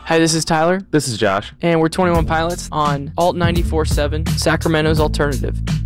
Hi, this is Tyler, This is Josh. and we're 21 Pilots on Alt 94.7, Sacramento's Alternative.